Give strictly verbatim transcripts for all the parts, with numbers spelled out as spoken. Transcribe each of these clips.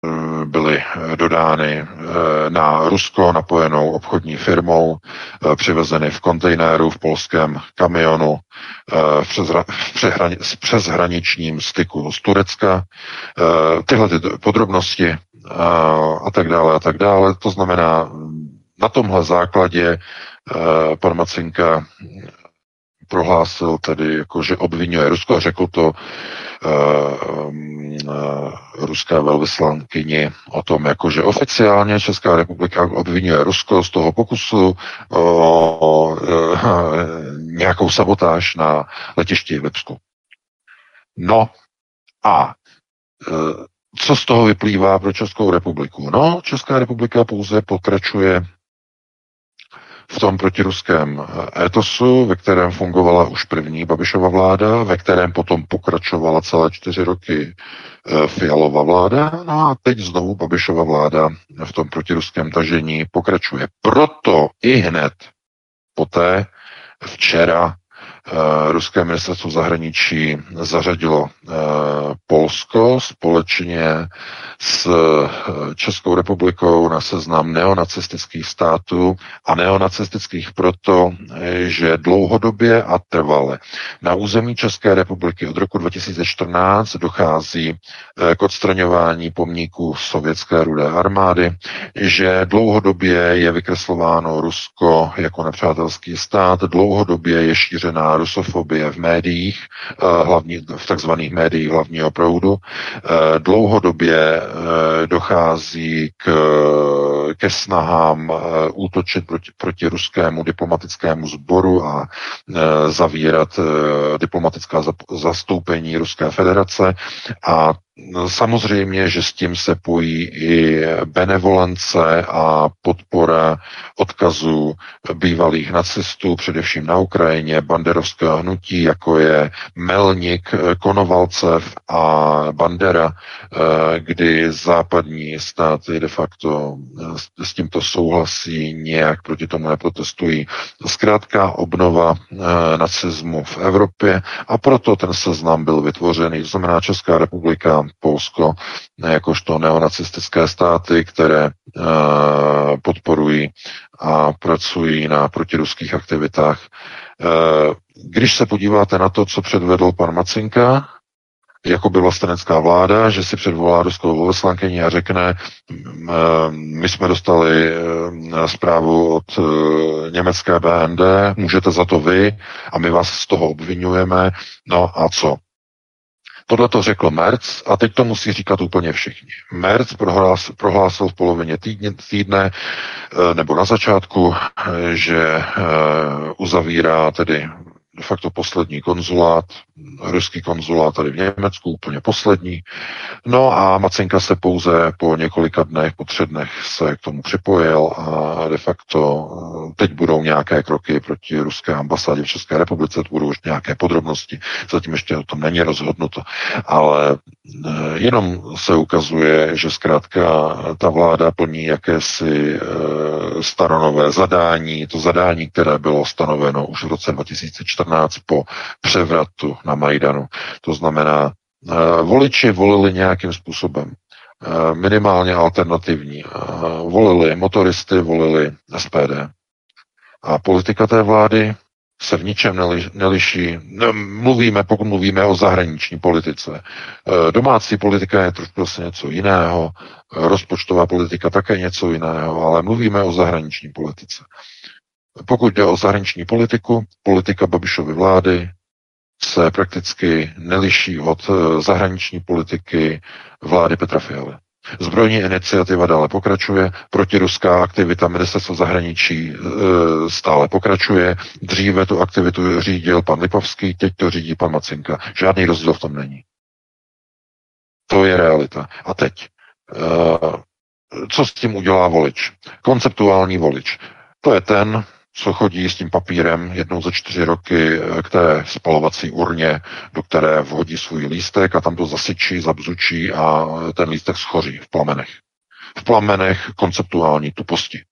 byly dodány na Rusko napojenou obchodní firmou, přivezeny v kontejneru v polském kamionu v, přezra, v přehrani, přeshraničním styku z Turecka. Tyhle ty podrobnosti a tak dále a tak dále. To znamená, na tomhle základě pan Macinka prohlásil tedy, jako, že obvinuje Rusko a řekl to uh, uh, ruské velvyslankyni o tom, jako, že oficiálně Česká republika obvinuje Rusko z toho pokusu o uh, nějakou sabotáž na letišti v Lipsku. No a uh, co z toho vyplývá pro Českou republiku? No, Česká republika pouze pokračuje v tom protiruském étosu, ve kterém fungovala už první Babišova vláda, ve kterém potom pokračovala celé čtyři roky Fialova vláda, no a teď znovu Babišova vláda v tom protiruském tažení pokračuje. Proto i hned poté včera Uh, ruské ministerstvo zahraničí zařadilo uh, Polsko společně s uh, Českou republikou na seznam neonacistických států a neonacistických proto, že dlouhodobě a trvale na území České republiky od roku dva tisíce čtrnáct dochází uh, k odstraňování pomníků sovětské rudé armády, že dlouhodobě je vykreslováno Rusko jako nepřátelský stát, dlouhodobě je šířená rusofobie v médiích, hlavní, v takzvaných médiích hlavního proudu. Dlouhodobě dochází k, ke snahám útočit proti, proti ruskému diplomatickému sboru a zavírat diplomatická zastoupení Ruské federace a samozřejmě, že s tím se pojí i benevolence a podpora odkazů bývalých nacistů, především na Ukrajině, banderovského hnutí, jako je Melnik, Konovalcev a Bandera, kdy západní státy de facto s tímto souhlasí, nějak proti tomu neprotestují. Zkrátka obnova nacismu v Evropě a proto ten seznam byl vytvořený. To znamená Česká republika, Polsko, jakožto neonacistické státy, které e, podporují a pracují na protiruských aktivitách. E, když se podíváte na to, co předvedl pan Macinka, jako by vlastenecká vláda, že si předvolá ruskou velvyslankyni a řekne, my jsme dostali zprávu od německé B N D, můžete za to vy a my vás z toho obvinujeme, no a co? Tohle to řekl Merz a teď to musí říkat úplně všichni. Merz prohlásil, prohlásil v polovině týdne, týdne nebo na začátku, že uzavírá tedy de facto poslední konzulát, ruský konzulát tady v Německu, úplně poslední. No a Macinka se pouze po několika dnech, po třech dnech se k tomu připojil a de facto teď budou nějaké kroky proti ruské ambasádě v České republice, to budou už nějaké podrobnosti, zatím ještě o tom není rozhodnuto, ale jenom se ukazuje, že zkrátka ta vláda plní jakési staronové zadání, to zadání, které bylo stanoveno už v roce dva tisíce čtrnáct po převratu na Majdanu. To znamená, voliči volili nějakým způsobem, minimálně alternativní. Volili motoristy, volili S P D. A politika té vlády se v ničem neliší. Mluvíme, pokud mluvíme o zahraniční politice. Domácí politika je trošku vlastně něco jiného, rozpočtová politika také něco jiného, ale mluvíme o zahraniční politice. Pokud jde o zahraniční politiku, politika Babišovy vlády se prakticky neliší od zahraniční politiky vlády Petra Fialy. Zbrojní iniciativa dále pokračuje, protiruská aktivita ministerstva zahraničí e, stále pokračuje, dříve tu aktivitu řídil pan Lipovský, teď to řídí pan Macinka. Žádný rozdíl v tom není. To je realita. A teď, e, co s tím udělá volič? Konceptuální volič. To je ten, co chodí s tím papírem jednou za čtyři roky k té spalovací urně, do které vhodí svůj lístek a tam to zasyčí, zabzučí a ten lístek schoří v plamenech. V plamenech konceptuální tuposti.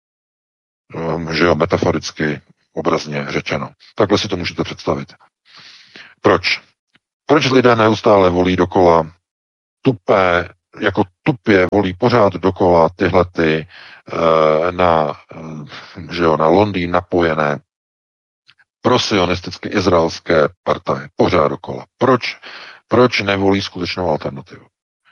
Že jo, metaforicky, obrazně řečeno. Takhle si to můžete představit. Proč? Proč lidé neustále volí dokola tupé jako tupě volí pořád dokola tyhle ty na, že jo, na Londýn napojené prosionisticky izraelské partaje. Pořád dokola. Proč? Proč nevolí skutečnou alternativu?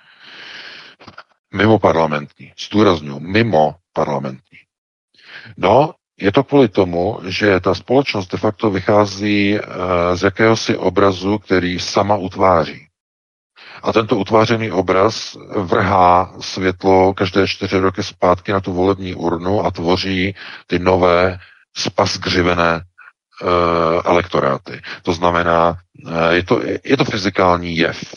Mimo parlamentní. Zdůrazňuji, mimo parlamentní. No, je to kvůli tomu, že ta společnost de facto vychází z jakéhosi obrazu, který sama utváří. A tento utvářený obraz vrhá světlo každé čtyři roky zpátky na tu volební urnu a tvoří ty nové spasgřivené uh, elektoráty. To znamená, uh, je, to, je to fyzikální jev.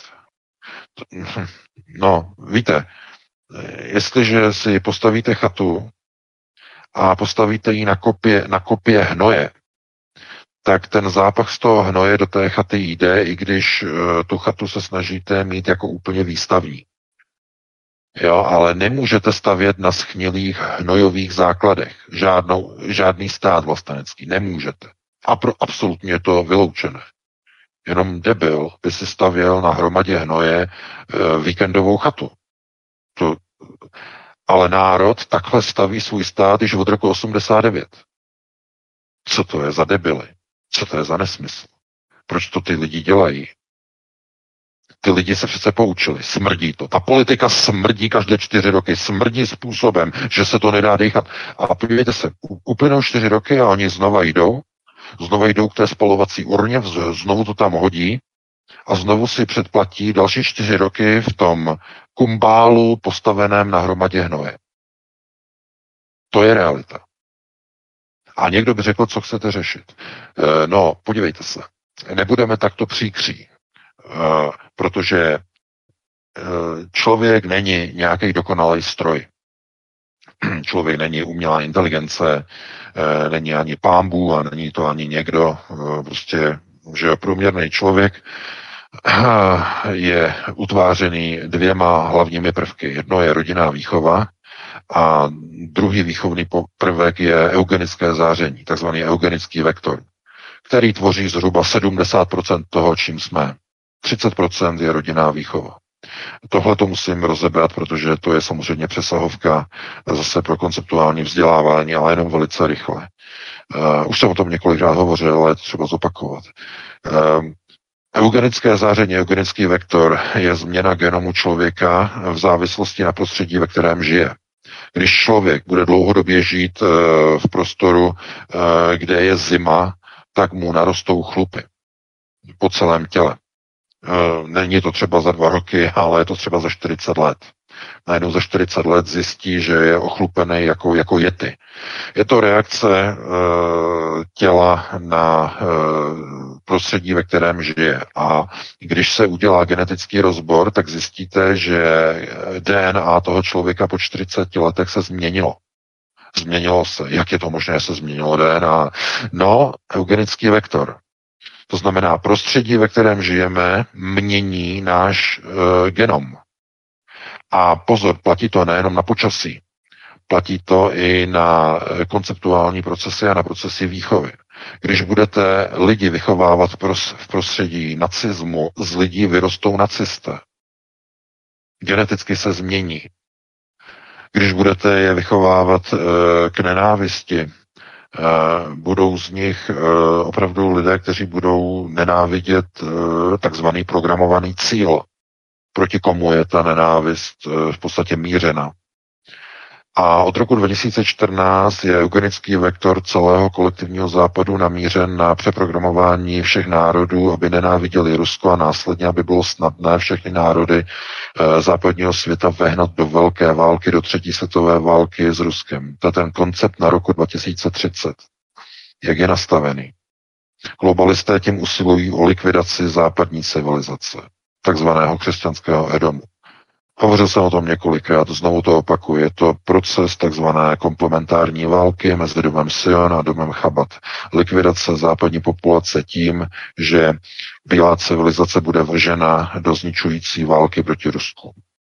No, víte, jestliže si postavíte chatu a postavíte ji na kopě, na kopě hnoje, tak ten zápach z toho hnoje do té chaty jde, i když uh, tu chatu se snažíte mít jako úplně výstavní. Jo, ale nemůžete stavět na schnilých hnojových základech. Žádnou, žádný stát vlastenecký. Nemůžete. A pro absolutně je to vyloučené. Jenom debil by si stavěl na hromadě hnoje uh, víkendovou chatu. To, ale národ takhle staví svůj stát již od roku osmdesát devět. Co to je za debily? Co to je za nesmysl? Proč to ty lidi dělají? Ty lidi se přece poučili. Smrdí to. Ta politika smrdí každé čtyři roky. Smrdí způsobem, že se to nedá dýchat. A podívejte se, uplynou čtyři roky a oni znova jdou, znova jdou k té spalovací urně, znovu to tam hodí a znovu si předplatí další čtyři roky v tom kumbálu postaveném na hromadě hnoje. To je realita. A někdo by řekl, co chcete řešit. E, no, podívejte se. Nebudeme takto příkří, e, protože e, člověk není nějaký dokonalý stroj. Člověk není umělá inteligence, e, není ani pámbu a není to ani někdo. E, prostě, že průměrný člověk je utvářený dvěma hlavními prvky. Jedno je rodinná výchova a druhý výchovný prvek je eugenické záření, takzvaný eugenický vektor, který tvoří zhruba sedmdesát procent toho, čím jsme. třicet procent je rodinná výchova. Tohle to musím rozebrat, protože to je samozřejmě přesahovka zase pro konceptuální vzdělávání, ale jenom velice rychle. Uh, už jsem o tom několikrát hovořil, ale je třeba zopakovat. Uh, Eugenické záření, eugenický vektor je změna genomu člověka v závislosti na prostředí, ve kterém žije. Když člověk bude dlouhodobě žít v prostoru, kde je zima, tak mu narostou chlupy po celém těle. Není to třeba za dva roky, ale je to třeba za čtyřicet let. Najednou za čtyřicet let zjistí, že je ochlupený jako, jako jety. Je to reakce e, těla na e, prostředí, ve kterém žije. A když se udělá genetický rozbor, tak zjistíte, že D N A toho člověka po čtyřiceti letech se změnilo. Změnilo se. Jak je to možné, se změnilo D N A? No, eugenický vektor. To znamená, prostředí, ve kterém žijeme, mění náš e, genom. A pozor, platí to nejenom na počasí, platí to i na konceptuální procesy a na procesy výchovy. Když budete lidi vychovávat v prostředí nacismu, z lidí vyrostou nacisté. Geneticky se změní. Když budete je vychovávat k nenávisti, budou z nich opravdu lidé, kteří budou nenávidět takzvaný programovaný cíl, proti komu je ta nenávist v podstatě mířena. A od roku dva tisíce čtrnáct je eugenický vektor celého kolektivního západu namířen na přeprogramování všech národů, aby nenáviděli Rusko a následně, aby bylo snadné všechny národy e, západního světa vehnat do velké války, do třetí světové války s Ruskem. To je ten koncept na roku dva tisíce třicet. Jak je nastavený? Globalisté tím usilují o likvidaci západní civilizace, takzvaného křesťanského Edomu. Hovořil jsem o tom několikrát, znovu to opakuju. Je to proces takzvané komplementární války mezi domem Sion a domem Chabat. Likvidace západní populace tím, že bílá civilizace bude vržena do zničující války proti Rusku.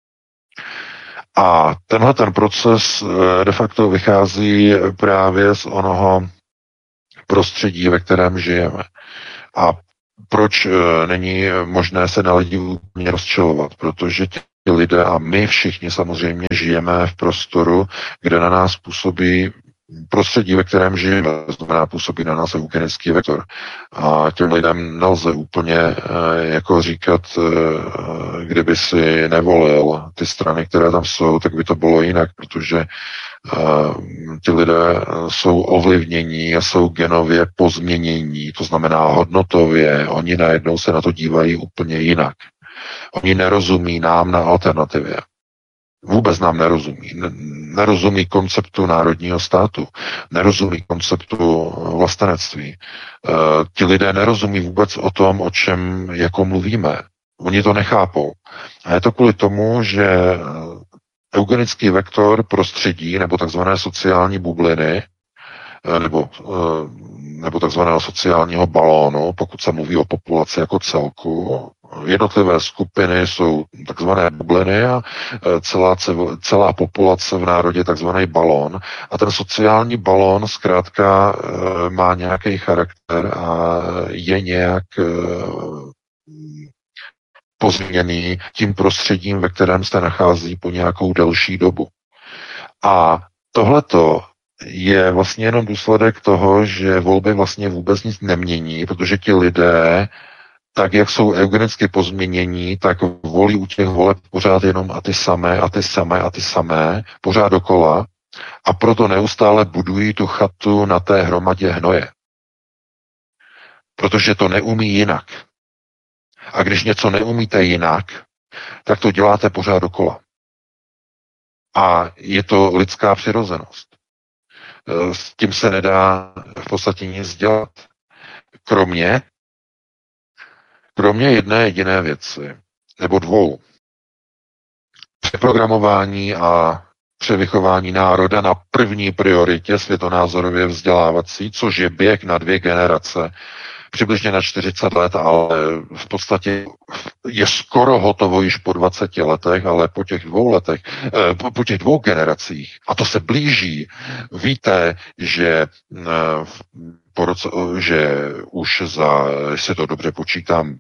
A tenhle ten proces de facto vychází právě z onoho prostředí, ve kterém žijeme. A proč není možné se na lidi úplně rozčilovat? Protože lidé a my všichni samozřejmě žijeme v prostoru, kde na nás působí prostředí, ve kterém žijeme, znamená působí na nás eugenický vektor. A těm lidem nelze úplně jako říkat, kdyby si nevolil ty strany, které tam jsou, tak by to bylo jinak, protože ti lidé jsou ovlivnění a jsou genově pozměnění, to znamená hodnotově, oni najednou se na to dívají úplně jinak. Oni nerozumí nám na alternativě. Vůbec nám nerozumí. Nerozumí konceptu národního státu, nerozumí konceptu vlastenectví. Ti lidé nerozumí vůbec o tom, o čem jako mluvíme. Oni to nechápou. A je to kvůli tomu, že eugenický vektor prostředí nebo takzvané sociální bubliny nebo, nebo takzvaného sociálního balónu, pokud se mluví o populaci jako celku, jednotlivé skupiny jsou takzvané bubliny a celá, celá populace v národě takzvaný balón. A ten sociální balón zkrátka má nějaký charakter a je nějak pozměněný tím prostředím, ve kterém se nachází po nějakou delší dobu. A tohleto je vlastně jenom důsledek toho, že volby vlastně vůbec nic nemění, protože ti lidé, tak jak jsou eugenicky pozměnění, tak volí u těch voleb pořád jenom a ty samé, a ty samé, a ty samé, pořád dokola, a proto neustále budují tu chatu na té hromadě hnoje. Protože to neumí jinak. A když něco neumíte jinak, tak to děláte pořád dokola. A je to lidská přirozenost. S tím se nedá v podstatě nic dělat. Kromě, kromě jedné jediné věci, nebo dvou. Přeprogramování a převychování národa na první prioritě světonázorově vzdělávací, což je běh na dvě generace, přibližně na čtyřicet let, ale v podstatě je skoro hotovo již po dvaceti letech, ale po těch dvou letech, po, po těch dvou generacích, a to se blíží, víte, že, po roce, že už za, jestli to dobře počítám,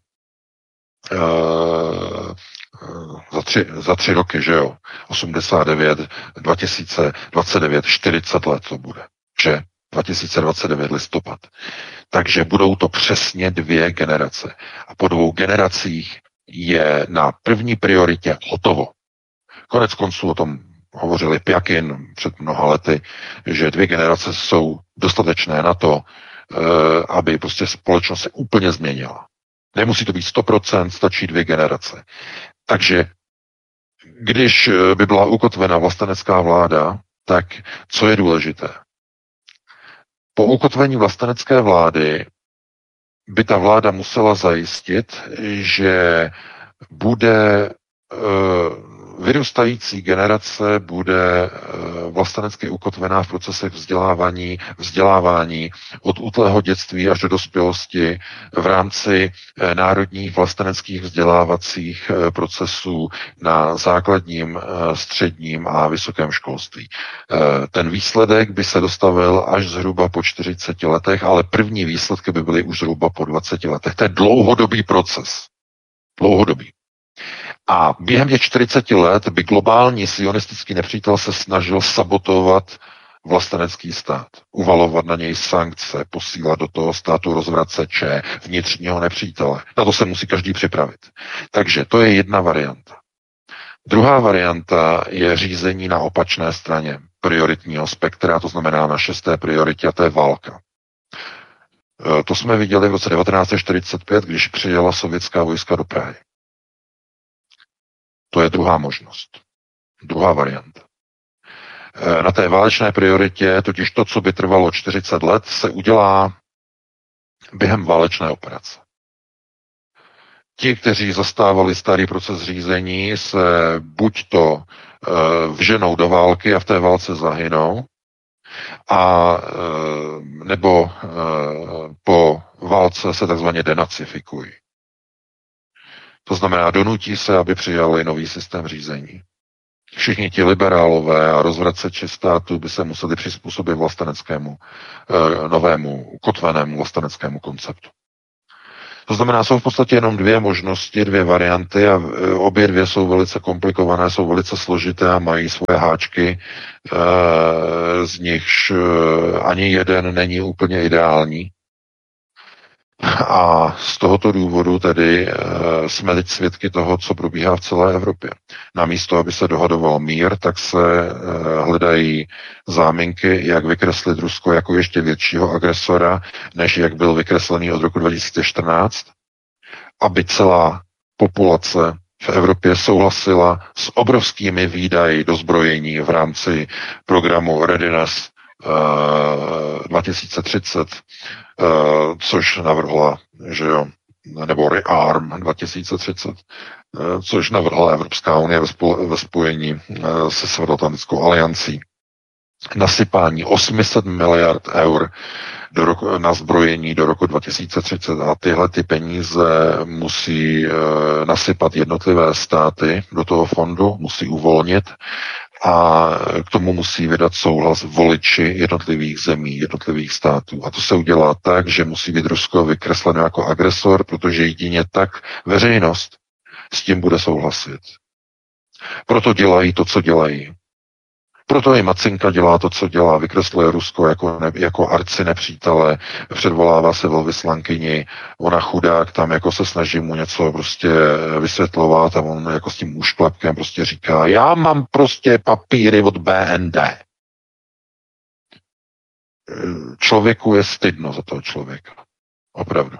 za tři, za tři roky, že jo, osmdesát devět, dva tisíce dvacet devět, čtyřicet let to bude, že? dva tisíce dvacet devět listopad. Takže budou to přesně dvě generace. A po dvou generacích je na první prioritě hotovo. Konec konců o tom hovořili Pjakin před mnoha lety, že dvě generace jsou dostatečné na to, aby prostě společnost se úplně změnila. Nemusí to být sto procent, stačí dvě generace. Takže když by byla ukotvena vlastenecká vláda, tak co je důležité? Po ukotvení vlastenecké vlády by ta vláda musela zajistit, že bude vyrůstající generace bude vlastenecky ukotvená v procesech vzdělávání, vzdělávání od útlého dětství až do dospělosti v rámci národních vlasteneckých vzdělávacích procesů na základním, středním a vysokém školství. Ten výsledek by se dostavil až zhruba po čtyřiceti letech, ale první výsledky by byly už zhruba po dvaceti letech. To je dlouhodobý proces. Dlouhodobý. A během těch čtyřiceti let by globální sionistický nepřítel se snažil sabotovat vlastenecký stát, uvalovat na něj sankce, posílat do toho státu rozvraceče, vnitřního nepřítele. Na to se musí každý připravit. Takže to je jedna varianta. Druhá varianta je řízení na opačné straně prioritního spektra, to znamená na šesté prioritě, a to je válka. To jsme viděli v roce devatenáct set čtyřicet pět, když přijela sovětská vojska do Prahy. To je druhá možnost. Druhá varianta. Na té válečné prioritě totiž to, co by trvalo čtyřicet let, se udělá během válečné operace. Ti, kteří zastávali starý proces řízení, se buď to vženou do války a v té válce zahynou, a nebo po válce se takzvaně denacifikují. To znamená, donutí se, aby přijali nový systém řízení. Všichni ti liberálové a rozvraceči státu by se museli přizpůsobit vlasteneckému, novému, ukotvenému vlasteneckému konceptu. To znamená, jsou v podstatě jenom dvě možnosti, dvě varianty a obě dvě jsou velice komplikované, jsou velice složité a mají svoje háčky, z nichž ani jeden není úplně ideální. A z tohoto důvodu tedy jsme teď svědky toho, co probíhá v celé Evropě. Namísto, aby se dohadoval mír, tak se hledají záminky, jak vykreslit Rusko jako ještě většího agresora, než jak byl vykreslený od roku dva tisíce čtrnáct, aby celá populace v Evropě souhlasila s obrovskými výdaji do zbrojení v rámci programu Readiness dva tisíce třicet, což navrhla, že jo, nebo Rearm dva tisíce třicet, což navrhla Evropská unie ve spojení se Severoatlantickou aliancí. Nasypání osm set miliard eur do roku, na zbrojení do roku dva tisíce třicet a tyhle ty peníze musí e, nasypat jednotlivé státy do toho fondu, musí uvolnit a k tomu musí vydat souhlas voliči jednotlivých zemí, jednotlivých států. A to se udělá tak, že musí být Rusko vykresleno jako agresor, protože jedině tak veřejnost s tím bude souhlasit. Proto dělají to, co dělají. Proto i Macinka dělá to, co dělá, vykresluje Rusko jako, ne, jako arci nepřítele, předvolává se velvyslankyni, ona chudák tam jako se snaží mu něco prostě vysvětlovat a on jako s tím úšklepkem prostě říká, já mám prostě papíry od B N D. Člověku je stydno za toho člověka. Opravdu.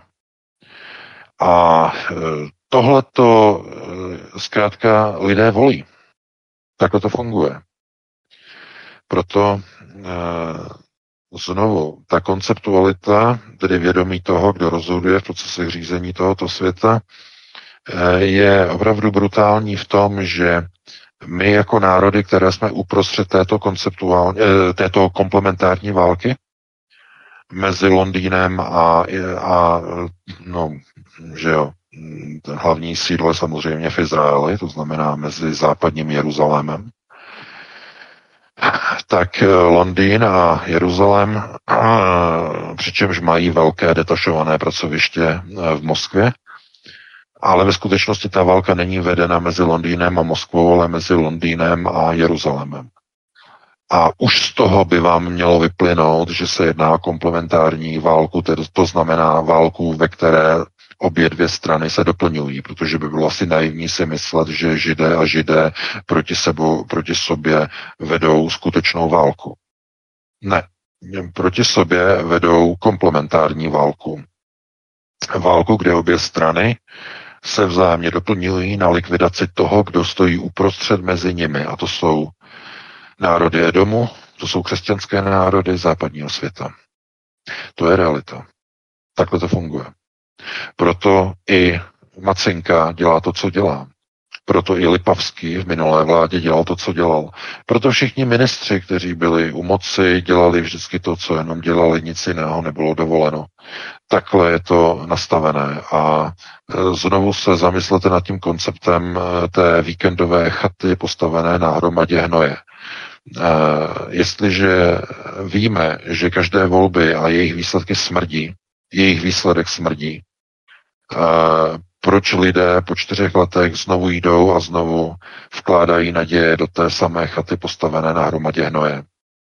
A tohleto zkrátka lidé volí. Takhle to funguje. Proto e, znovu, ta konceptualita, tedy vědomí toho, kdo rozhoduje v procesech řízení tohoto světa, e, je opravdu brutální v tom, že my jako národy, které jsme uprostřed této, konceptuální, e, této komplementární války mezi Londýnem a, a no, že jo, ten hlavní sídlo je samozřejmě v Izraeli, to znamená mezi západním Jeruzalémem, tak Londýn a Jeruzalém, přičemž mají velké detašované pracoviště v Moskvě, ale ve skutečnosti ta válka není vedena mezi Londýnem a Moskvou, ale mezi Londýnem a Jeruzalémem. A už z toho by vám mělo vyplynout, že se jedná o komplementární válku, to znamená válku, ve které obě dvě strany se doplňují, protože by bylo asi naivní si myslet, že Židé a Židé proti, sebou, proti sobě vedou skutečnou válku. Ne. Proti sobě vedou komplementární válku. Válku, kde obě strany se vzájemně doplňují na likvidaci toho, kdo stojí uprostřed mezi nimi. A to jsou národy Edomu, to jsou křesťanské národy západního světa. To je realita. Takhle to funguje. Proto i Macinka dělá to, co dělá. Proto i Lipavský v minulé vládě dělal to, co dělal. Proto všichni ministři, kteří byli u moci, dělali vždycky to, co jenom dělali, nic jiného nebylo dovoleno. Takhle je to nastavené. A znovu se zamyslete nad tím konceptem té víkendové chaty postavené na hromadě hnoje. Jestliže víme, že každé volby a jejich výsledky smrdí, jejich výsledek smrdí, proč lidé po čtyřech letech znovu jdou a znovu vkládají naděje do té samé chaty postavené na hromadě hnoje?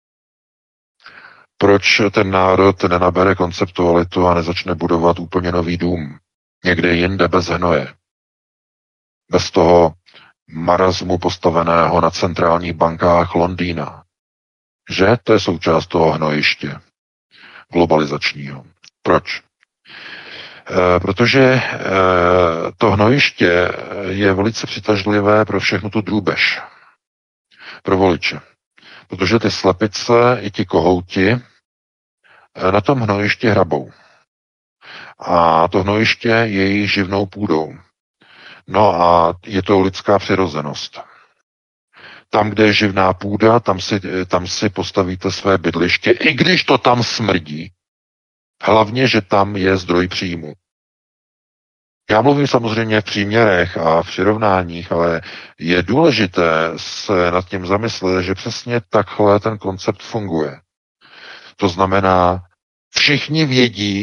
Proč ten národ nenabere konceptualitu a nezačne budovat úplně nový dům? Někde jinde bez hnoje. Bez toho marazmu postaveného na centrálních bankách Londýna. Že? To je součást toho hnojiště globalizačního. Proč? E, protože e, to hnojiště je velice přitažlivé pro všechnu tu drůbež. Pro voliče. Protože ty slepice i ti kohouti e, na tom hnojišti hrabou. A to hnojiště je jejich živnou půdou. No a je to lidská přirozenost. Tam, kde je živná půda, tam si, tam si postavíte své bydliště, i když to tam smrdí. Hlavně, že tam je zdroj příjmu. Já mluvím samozřejmě v příměrech a v přirovnáních, ale je důležité se nad tím zamyslet, že přesně takhle ten koncept funguje. To znamená, všichni vědí,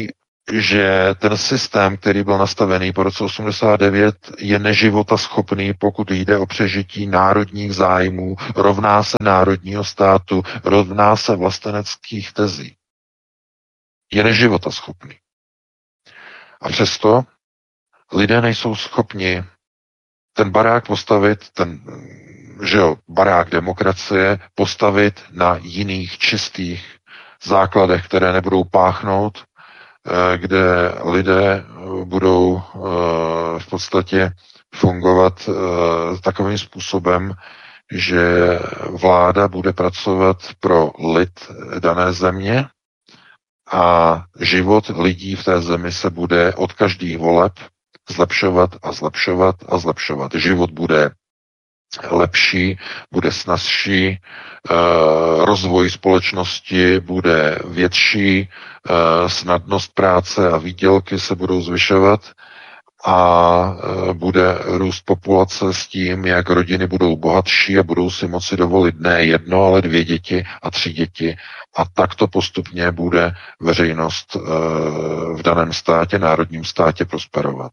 že ten systém, který byl nastavený po roce osmdesát devět, je neživotaschopný, pokud jde o přežití národních zájmů, rovná se národního státu, rovná se vlasteneckých tezí. Je neživotaschopný. A přesto lidé nejsou schopni ten barák postavit, ten, že jo, barák demokracie postavit na jiných čistých základech, které nebudou páchnout, kde lidé budou v podstatě fungovat takovým způsobem, že vláda bude pracovat pro lid dané země a život lidí v té zemi se bude od každých voleb zlepšovat a zlepšovat a zlepšovat. Život bude lepší, bude snazší, rozvoj společnosti bude větší, snadnost práce a výdělky se budou zvyšovat a bude růst populace s tím, jak rodiny budou bohatší a budou si moci dovolit ne jedno, ale dvě děti a tři děti. A takto postupně bude veřejnost v daném státě, národním státě prosperovat.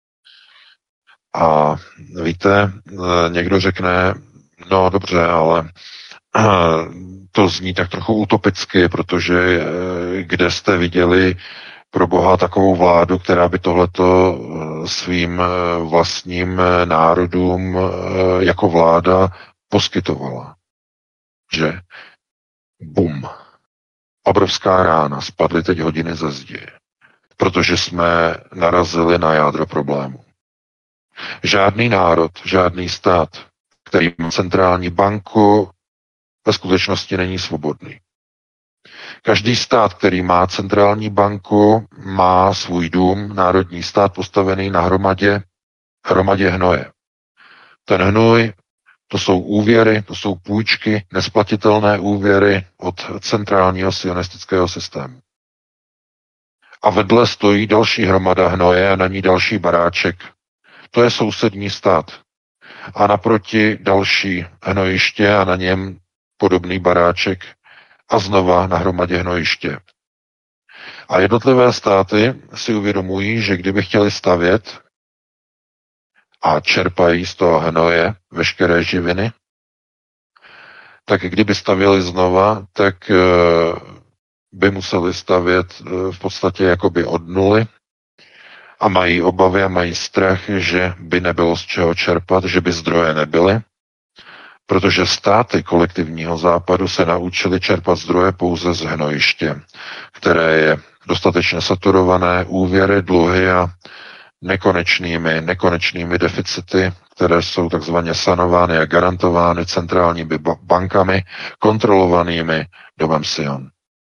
A víte, někdo řekne, no dobře, ale to zní tak trochu utopicky, protože kde jste viděli pro Boha takovou vládu, která by tohleto svým vlastním národům jako vláda poskytovala. Že bum, obrovská rána, spadly teď hodiny ze zdi, protože jsme narazili na jádro problému. Žádný národ, žádný stát, který má centrální banku, ve skutečnosti není svobodný. Každý stát, který má centrální banku, má svůj dům, národní stát postavený na hromadě, hromadě hnoje. Ten hnůj, to jsou úvěry, to jsou půjčky, nesplatitelné úvěry od centrálního sionistického systému. A vedle stojí další hromada hnoje a na ní další baráček. To je sousední stát. A naproti další hnojiště a na něm podobný baráček a znova na hromadě hnojiště. A jednotlivé státy si uvědomují, že kdyby chtěli stavět a čerpají z toho hnoje veškeré živiny, tak kdyby stavěli znova, tak by museli stavět v podstatě jakoby od nuly a mají obavy a mají strach, že by nebylo z čeho čerpat, že by zdroje nebyly, protože státy kolektivního západu se naučily čerpat zdroje pouze z hnojiště, které je dostatečně saturované úvěry, dluhy a nekonečnými, nekonečnými deficity, které jsou takzvaně sanovány a garantovány centrálními bankami, kontrolovanými domem Sion.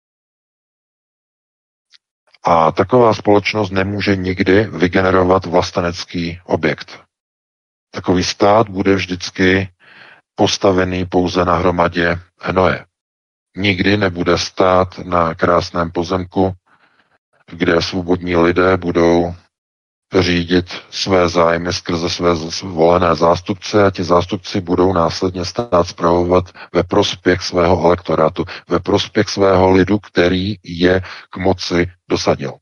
A taková společnost nemůže nikdy vygenerovat vlastenecký objekt. Takový stát bude vždycky postavený pouze na hromadě hnoje. Nikdy nebude stát na krásném pozemku, kde svobodní lidé budou řídit své zájmy skrze své zvolené zástupce a ti zástupci budou následně stát spravovat ve prospěch svého elektorátu, ve prospěch svého lidu, který je k moci dosadil.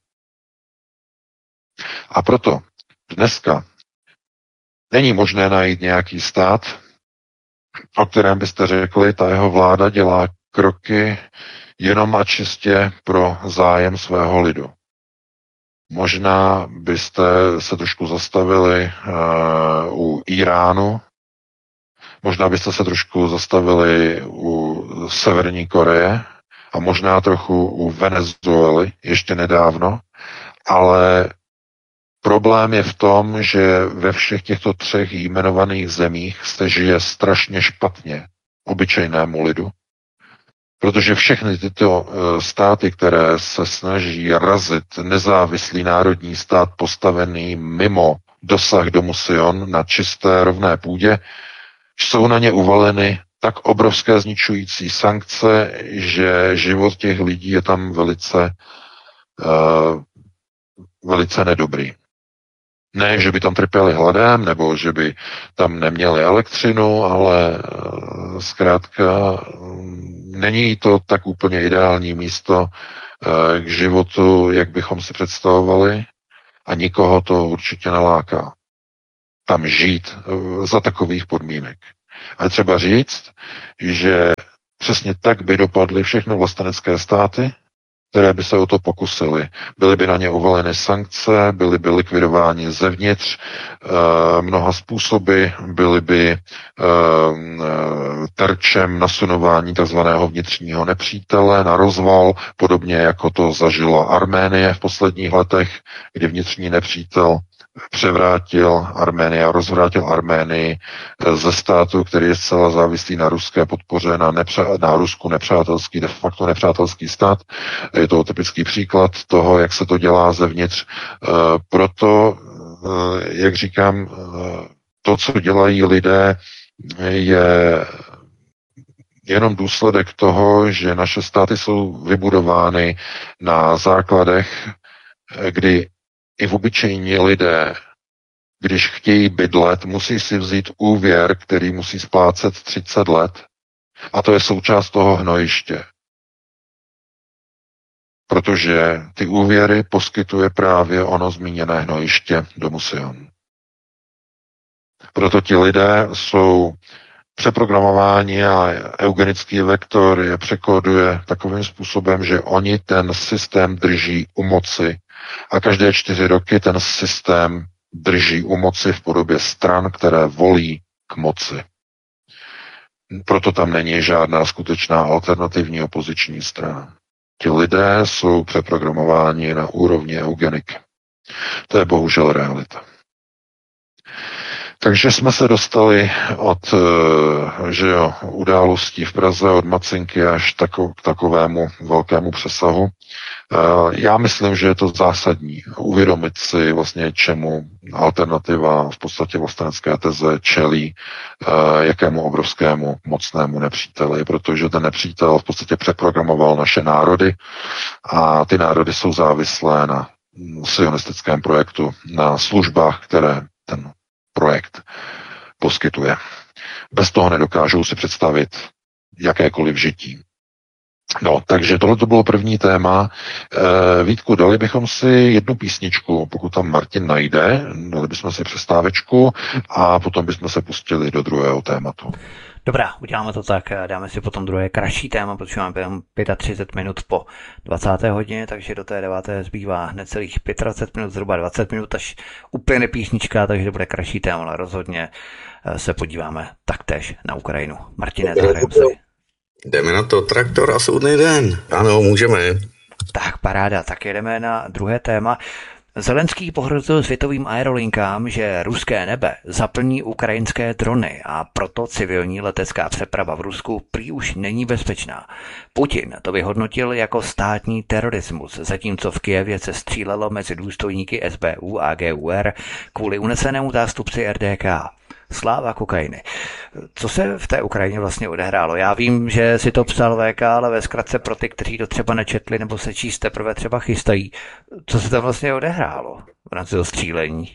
A proto dneska není možné najít nějaký stát, o kterém byste řekli, ta jeho vláda dělá kroky jenom a čistě pro zájem svého lidu. Možná byste se trošku zastavili uh, u Iránu, možná byste se trošku zastavili u Severní Koreje a možná trochu u Venezuely ještě nedávno, ale problém je v tom, že ve všech těchto třech jmenovaných zemích se žije strašně špatně obyčejnému lidu, protože všechny tyto státy, které se snaží razit nezávislý národní stát postavený mimo dosah domu Sion na čisté rovné půdě, jsou na ně uvaleny tak obrovské zničující sankce, že život těch lidí je tam velice, uh, velice nedobrý. Ne, že by tam trpěli hladem, nebo že by tam neměli elektřinu, ale zkrátka není to tak úplně ideální místo, k životu, jak bychom si představovali, a nikoho to určitě neláká tam žít za takových podmínek. A třeba říct, že přesně tak by dopadly všechny vlastenecké státy, které by se o to pokusily. Byly by na ně uvaleny sankce, byly by likvidováni zevnitř e, mnoha způsoby, byly by e, terčem nasunování tzv. Vnitřního nepřítele na rozval, podobně jako to zažila Arménie v posledních letech, kdy vnitřní nepřítel převrátil Arménii a rozvrátil Arménii ze státu, který je zcela závislý na ruské podpoře, na, nepře- na Rusku nepřátelský, de facto nepřátelský stát. Je to typický příklad toho, jak se to dělá zevnitř. Proto, jak říkám, to, co dělají lidé, je jenom důsledek toho, že naše státy jsou vybudovány na základech, kdy i v obyčejní lidé, když chtějí bydlet, musí si vzít úvěr, který musí splácet třicet let. A to je součást toho hnojiště. Protože ty úvěry poskytuje právě ono zmíněné hnojiště Domu Sion. Proto ti lidé jsou přeprogramováni a eugenický vektor je překóduje takovým způsobem, že oni ten systém drží u moci a každé čtyři roky ten systém drží u moci v podobě stran, které volí k moci. Proto tam není žádná skutečná alternativní opoziční strana. Ti lidé jsou přeprogramováni na úrovni eugeniky. To je bohužel realita. Takže jsme se dostali od že jo, událostí v Praze, od Macinky až tako, k takovému velkému přesahu. Já myslím, že je to zásadní uvědomit si vlastně, čemu alternativa v podstatě vlastenecké teze čelí, jakému obrovskému mocnému nepříteli, protože ten nepřítel v podstatě přeprogramoval naše národy a ty národy jsou závislé na sionistickém projektu, na službách, které ten projekt poskytuje. Bez toho nedokážou si představit jakékoliv žití. No, takže tohle to bylo první téma. E, Vítku, dali bychom si jednu písničku, pokud tam Martin najde, dali bychom si přestávečku a potom bychom se pustili do druhého tématu. Dobrá, uděláme to tak, dáme si potom druhé kratší téma, protože máme třicet pět minut po dvacáté hodině, takže do té deváté zbývá hned celých dvacet pět minut, zhruba dvacet minut, až úplně písnička, takže to bude kratší téma, ale rozhodně se podíváme taktéž na Ukrajinu. Martine, zahrajeme si. Jdeme na to, traktor a soudný den. Ano, můžeme. Tak, paráda, tak jedeme na druhé téma. Zelenský pohrozil světovým aerolinkám, že ruské nebe zaplní ukrajinské drony a proto civilní letecká přeprava v Rusku prý už není bezpečná. Putin to vyhodnotil jako státní terorismus, zatímco v Kyjevě se střílelo mezi důstojníky S B U a G U R kvůli unesenému zástupci R D K. Sláva k Ukrajiny. Co se v té Ukrajině vlastně odehrálo? Já vím, že si to psal V K, ale ve zkratce pro ty, kteří to třeba nečetli nebo se číst teprve třeba chystají. Co se tam vlastně odehrálo v rámci toho střílení?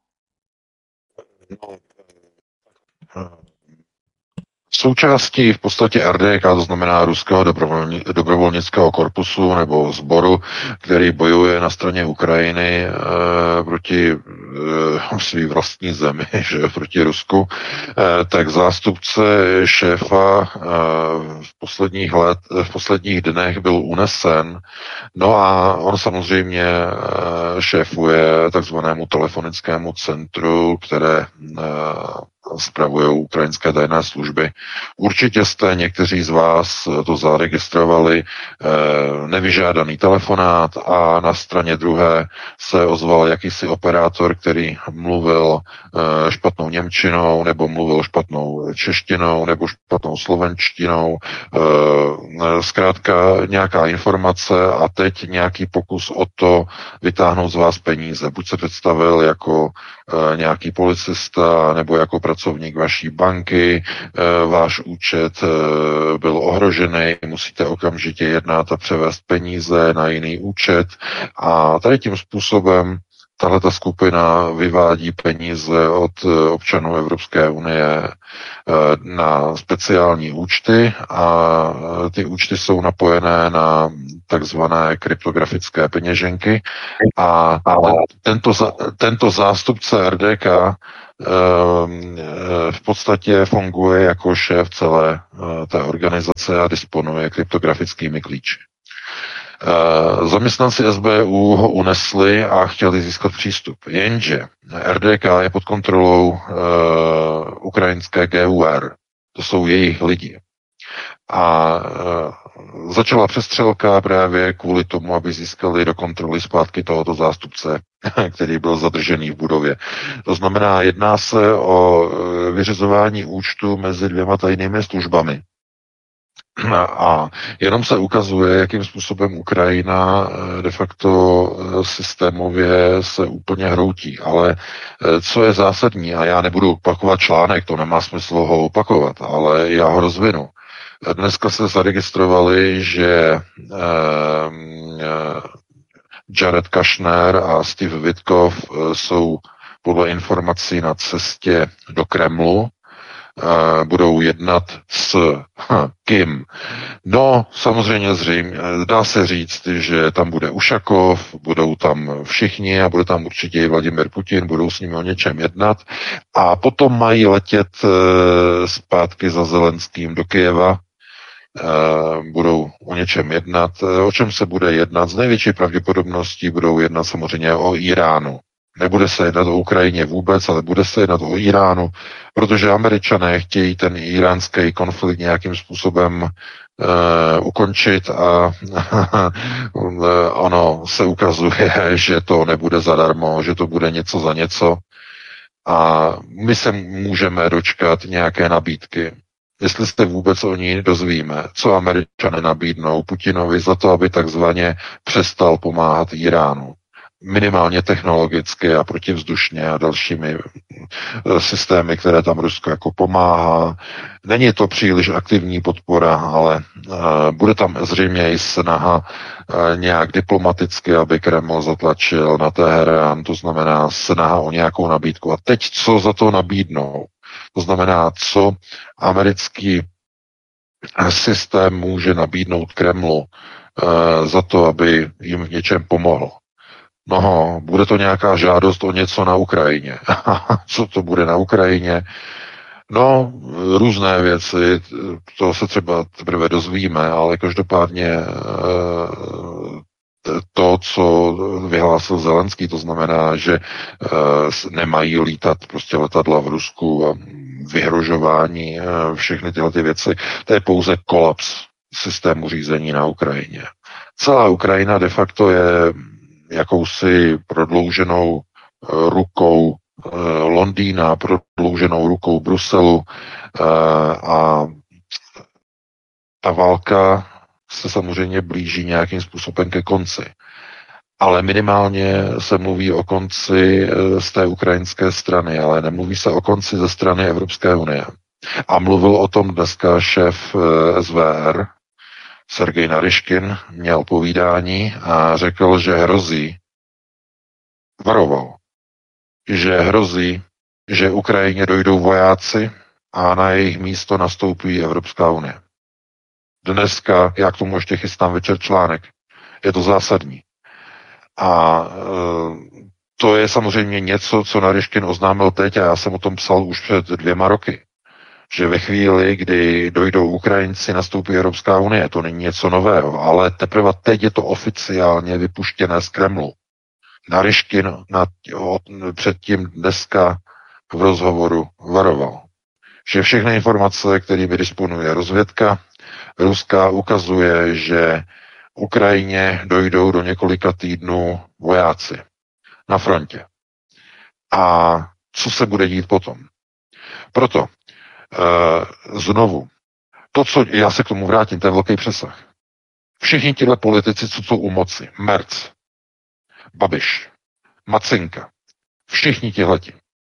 Součástí v podstatě R D K, to znamená Ruského dobrovolnického korpusu nebo sboru, který bojuje na straně Ukrajiny e, proti e, svý vlastní zemi, že proti Rusku, e, tak zástupce šéfa e, v posledních let, v posledních dnech byl unesen. No a on samozřejmě e, šéfuje takzvanému telefonickému centru, které e, spravují ukrajinské tajné služby. Určitě jste někteří z vás to zaregistrovali, nevyžádaný telefonát a na straně druhé se ozval jakýsi operátor, který mluvil špatnou němčinou, nebo mluvil špatnou češtinou, nebo špatnou slovenštinou. Zkrátka nějaká informace a teď nějaký pokus o to vytáhnout z vás peníze. Buď se představil jako nějaký policista, nebo jako pracovník vaší banky, váš účet byl ohrožený, musíte okamžitě jednat a převést peníze na jiný účet. A tady tím způsobem tahle ta skupina vyvádí peníze od občanů Evropské unie na speciální účty a ty účty jsou napojené na takzvané kryptografické peněženky a tento, tento zástupce R D K v podstatě funguje jako šéf celé té organizace a disponuje kryptografickými klíči. Zaměstnanci S B U ho unesli a chtěli získat přístup. Jenže R D K je pod kontrolou uh, ukrajinské G U R. To jsou jejich lidi. A uh, začala přestřelka právě kvůli tomu, aby získali do kontroly zpátky tohoto zástupce, který byl zadržený v budově. To znamená, jedná se o vyřizování účtu mezi dvěma tajnými službami. A jenom se ukazuje, jakým způsobem Ukrajina de facto systémově se úplně hroutí. Ale co je zásadní, a já nebudu opakovat článek, to nemá smysl ho opakovat, ale já ho rozvinu. Dneska se zaregistrovali, že Jared Kushner a Steve Witkoff jsou podle informací na cestě do Kremlu, budou jednat s hm, kým? No, samozřejmě zřejmě, dá se říct, že tam bude Ušakov, budou tam všichni a bude tam určitě i Vladimir Putin, budou s nimi o něčem jednat a potom mají letět e, zpátky za Zelenským do Kyjeva, e, budou o něčem jednat. O čem se bude jednat? Z největší pravděpodobností budou jednat samozřejmě o Iránu. Nebude se jednat o Ukrajině vůbec, ale bude se jednat o Iránu, protože Američané chtějí ten iránský konflikt nějakým způsobem uh, ukončit a ono se ukazuje, že to nebude zadarmo, že to bude něco za něco a my se můžeme dočkat nějaké nabídky. Jestli se vůbec o ní dozvíme, co Američané nabídnou Putinovi za to, aby takzvaně přestal pomáhat Iránu. Minimálně technologicky a protivzdušně a dalšími systémy, které tam Rusko jako pomáhá. Není to příliš aktivní podpora, ale uh, bude tam zřejmě i snaha uh, nějak diplomaticky, aby Kreml zatlačil na Teherán, to znamená snaha o nějakou nabídku. A teď co za to nabídnou? To znamená, co americký systém může nabídnout Kremlu uh, za to, aby jim v něčem pomohl. No, bude to nějaká žádost o něco na Ukrajině. Co to bude na Ukrajině? No, různé věci, to se třeba teprve dozvíme, ale každopádně to, co vyhlásil Zelenský, to znamená, že nemají lítat prostě letadla v Rusku a vyhrožování, všechny tyhle ty věci, to je pouze kolaps systému řízení na Ukrajině. Celá Ukrajina de facto je jakousi prodlouženou rukou Londýna, prodlouženou rukou Bruselu a ta válka se samozřejmě blíží nějakým způsobem ke konci. Ale minimálně se mluví o konci z té ukrajinské strany, ale nemluví se o konci ze strany Evropské unie. A mluvil o tom dneska šéf S V R, Sergej Naryškin, měl povídání a řekl, že hrozí, varoval, že hrozí, že Ukrajině dojdou vojáci a na jejich místo nastoupí Evropská unie. Dneska, já k tomu ještě chystám večer článek, je to zásadní. A e, to je samozřejmě něco, co Naryškin oznámil teď a já jsem o tom psal už před dvěma roky. Že ve chvíli, kdy dojdou Ukrajinci, nastoupí Evropská unie. To není něco nového, ale teprve teď je to oficiálně vypuštěné z Kremlu. Naryškin nad, předtím dneska v rozhovoru varoval, že všechny informace, kterými disponuje rozvědka ruská, ukazuje, že Ukrajině dojdou do několika týdnů vojáci na frontě. A co se bude dít potom? Proto Uh, znovu, to, co já se k tomu vrátím, to je velký přesah. Všichni tihle politici, co jsou u moci, Merc, Babiš, Macinka, všichni tihleti,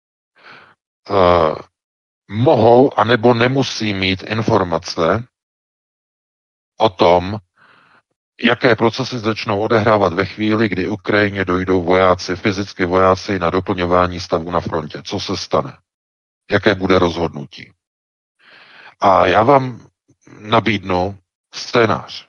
uh, mohou anebo nemusí mít informace o tom, jaké procesy začnou odehrávat ve chvíli, kdy Ukrajině dojdou vojáci, fyzicky vojáci na doplňování stavu na frontě. Co se stane? Jaké bude rozhodnutí? A já vám nabídnu scénář.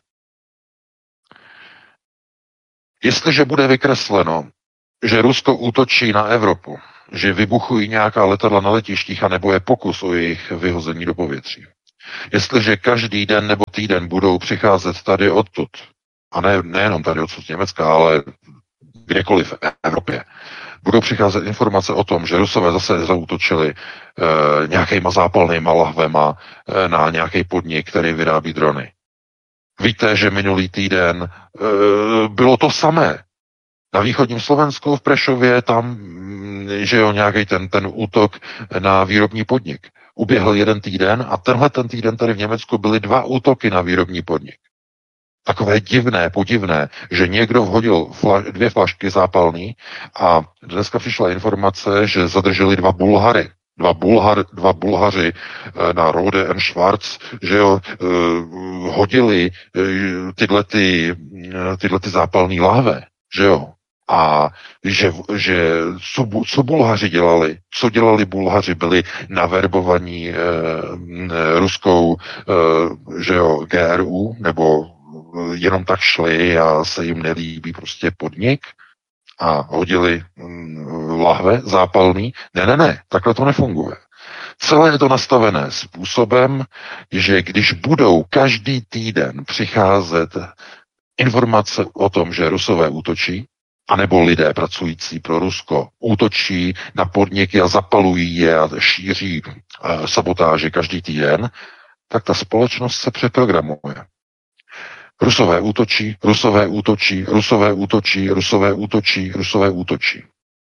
Jestliže bude vykresleno, že Rusko útočí na Evropu, že vybuchují nějaká letadla na letištích a nebo je pokus o jejich vyhození do povětří. Jestliže každý den nebo týden budou přicházet tady odtud, a ne, nejenom tady odsud z Německa, ale kdekoliv v Evropě, budou přicházet informace o tom, že Rusové zase zaútočili e, nějakýma zápalnýma lahvema e, na nějaký podnik, který vyrábí drony. Víte, že minulý týden e, bylo to samé. Na východním Slovensku v Prešově tam, že jo, nějaký ten, ten útok na výrobní podnik. Uběhl jeden týden a tenhle ten týden tady v Německu byly dva útoky na výrobní podnik. Takové divné, podivné, že někdo vhodil fla, dvě flašky zápalný a dneska přišla informace, že zadrželi dva Bulhary. Dva, Bulhar, dva Bulhaři na Rode and Schwarz, že jo, hodili tyhle, ty, tyhle ty zápalný láhve, že jo. A že, že co, co Bulhaři dělali? Co dělali Bulhaři? Byli naverbovaní eh, ruskou eh, že jo, G R U, nebo jenom tak šli a se jim nelíbí prostě podnik a hodili hm, lahve zápalný? Ne, ne, ne, takhle to nefunguje. Celé je to nastavené způsobem, že když budou každý týden přicházet informace o tom, že Rusové útočí, anebo lidé pracující pro Rusko útočí na podniky a zapalují je a šíří uh, sabotáže každý týden, tak ta společnost se přeprogramuje. Rusové útočí, Rusové útočí, Rusové útočí, Rusové útočí, Rusové útočí.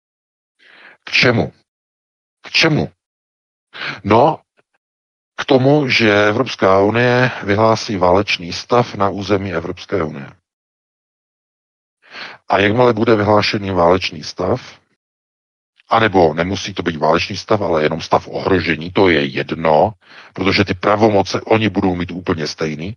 K čemu? K čemu? No, k tomu, že Evropská unie vyhlásí válečný stav na území Evropské unie. A jakmile bude vyhlášený válečný stav, anebo nemusí to být válečný stav, ale jenom stav ohrožení, to je jedno, protože ty pravomoce oni budou mít úplně stejný,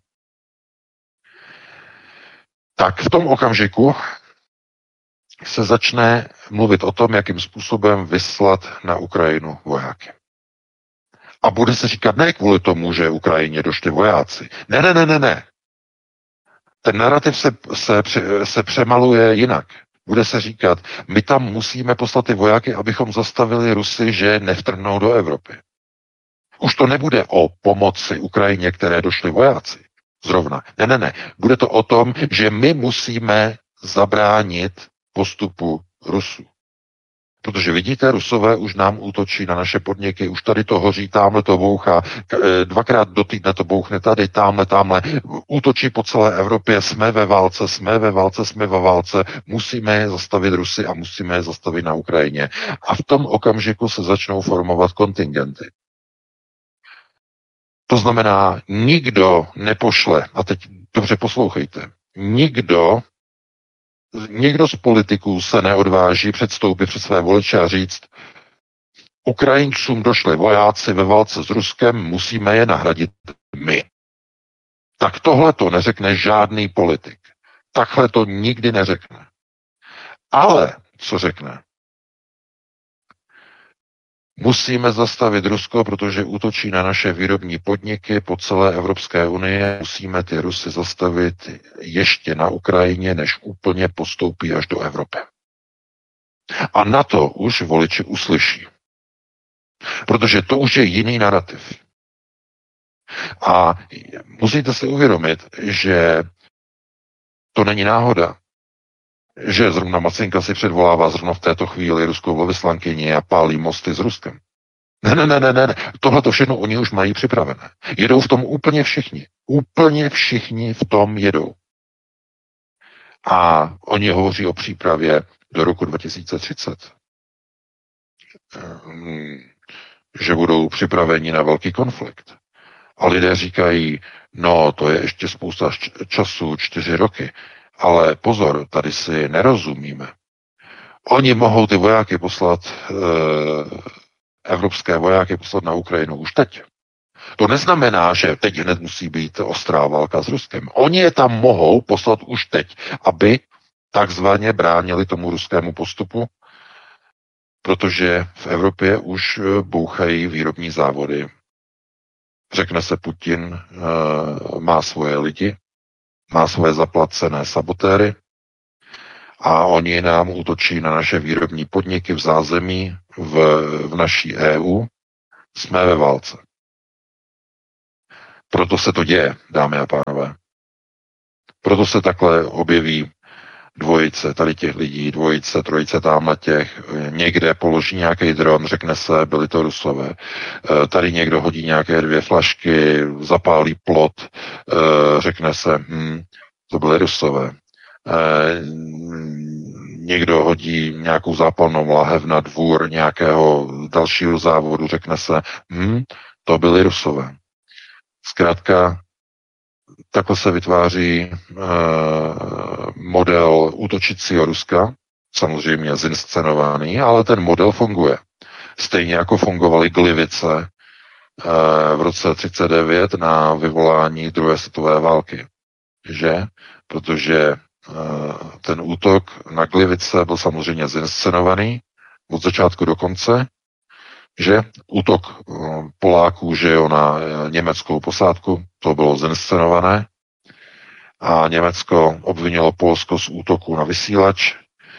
tak v tom okamžiku se začne mluvit o tom, jakým způsobem vyslat na Ukrajinu vojáky. A bude se říkat ne kvůli tomu, že Ukrajině došli vojáci. Ne, ne, ne, ne, ne. Ten narrativ se, se, se přemaluje jinak. Bude se říkat, my tam musíme poslat ty vojáky, abychom zastavili Rusy, že nevtrhnou do Evropy. Už to nebude o pomoci Ukrajině, které došli vojáci. Zrovna. Ne, ne, ne. Bude to o tom, že my musíme zabránit postupu Rusů. Protože vidíte, Rusové už nám útočí na naše podniky, už tady to hoří, tamhle to bouchá, dvakrát do týdne to bouchne tady, tamhle, tamhle, útočí po celé Evropě, jsme ve válce, jsme ve válce, jsme ve válce, musíme je zastavit Rusy a musíme je zastavit na Ukrajině. A v tom okamžiku se začnou formovat kontingenty. To znamená, nikdo nepošle, a teď dobře poslouchejte, nikdo Někdo z politiků se neodváží předstoupit před své voliče a říct, Ukrajincům došli vojáci ve válce s Ruskem, musíme je nahradit my. Tak tohle to neřekne žádný politik. Takhle to nikdy neřekne. Ale co řekne? Musíme zastavit Rusko, protože útočí na naše výrobní podniky po celé Evropské unii. Musíme ty Rusy zastavit ještě na Ukrajině, než úplně postoupí až do Evropy. A na to už voliči uslyší. Protože to už je jiný narrativ. A musíte si uvědomit, že to není náhoda, že zrovna Macinka si předvolává zrovna v této chvíli ruskou velvyslankyni a pálí mosty s Ruskem. Ne, ne, ne, ne, ne. Tohle to všechno oni už mají připravené. Jedou v tom úplně všichni. Úplně všichni v tom jedou. A oni hovoří o přípravě do roku dva tisíce třicet. Že budou připraveni na velký konflikt. A lidé říkají, no to je ještě spousta času, čtyři roky. Ale pozor, tady si nerozumíme. Oni mohou ty vojáky poslat, e, evropské vojáky poslat na Ukrajinu už teď. To neznamená, že teď hned musí být ostrá válka s Ruskem. Oni je tam mohou poslat už teď, aby takzvaně bránili tomu ruskému postupu, protože v Evropě už bouchají výrobní závody. Řekne se, Putin e, má svoje lidi, má svoje zaplacené sabotéry a oni nám útočí na naše výrobní podniky v zázemí v, v naší E U. Jsme ve válce. Proto se to děje, dámy a pánové. Proto se takhle objeví dvojice tady těch lidí, dvojice, trojice tamhle těch, někde položí nějaký dron, řekne se, byli to Rusové. Tady někdo hodí nějaké dvě flašky, zapálí plot, řekne se, hm, to byly Rusové. Někdo hodí nějakou zápalnou láhev na dvůr nějakého dalšího závodu, řekne se, hm, to byly Rusové. Zkrátka, takhle se vytváří e, model útočícího Ruska, samozřejmě zinscenovaný, ale ten model funguje. Stejně jako fungovaly Glivice e, v roce třicet devět na vyvolání druhé světové války. Že? Protože e, ten útok na Glivice byl samozřejmě zinscenovaný od začátku do konce, že útok Poláků, že jo, na německou posádku, to bylo zinscenované a Německo obvinilo Polsko z útoku na vysílač